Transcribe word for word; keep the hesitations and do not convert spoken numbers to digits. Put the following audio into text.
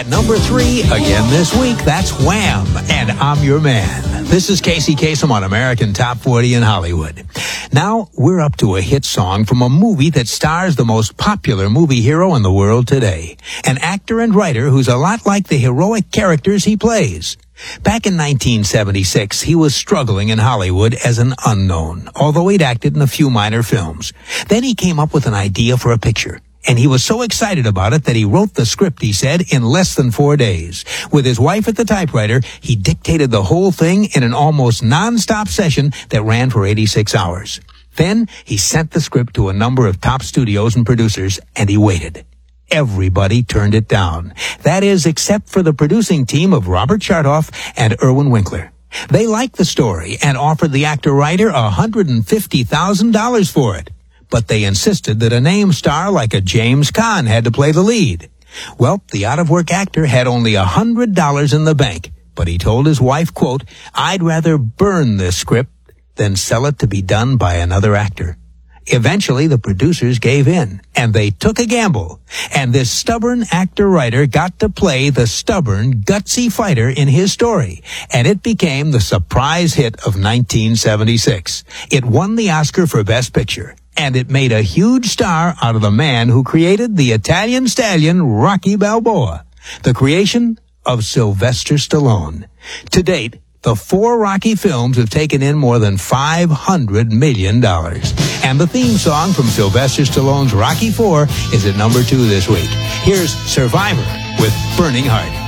number three again this week. That's Wham! And I'm Your Man. This is Casey Kasem on American Top forty in Hollywood. Now, we're up to a hit song from a movie that stars the most popular movie hero in the world today. An actor and writer who's a lot like the heroic characters he plays. Back in nineteen seventy-six, he was struggling in Hollywood as an unknown, although he'd acted in a few minor films. Then he came up with an idea for a picture. And he was so excited about it that he wrote the script, he said, in less than four days. With his wife at the typewriter, he dictated the whole thing in an almost non-stop session that ran for eighty-six hours. Then he sent the script to a number of top studios and producers, and he waited. Everybody turned it down. That is, except for the producing team of Robert Chartoff and Irwin Winkler. They liked the story and offered the actor-writer one hundred fifty thousand dollars for it. But they insisted that a name star like a James Caan had to play the lead. Well, the out-of-work actor had only one hundred dollars in the bank, but he told his wife, quote, "I'd rather burn this script than sell it to be done by another actor." Eventually, the producers gave in, and they took a gamble. And this stubborn actor-writer got to play the stubborn, gutsy fighter in his story. And it became the surprise hit of nineteen seventy-six. It won the Oscar for Best Picture. And it made a huge star out of the man who created the Italian stallion Rocky Balboa, the creation of Sylvester Stallone. To date, the four Rocky films have taken in more than five hundred million dollars. And the theme song from Sylvester Stallone's Rocky four is at number two this week. Here's Survivor with Burning Heart.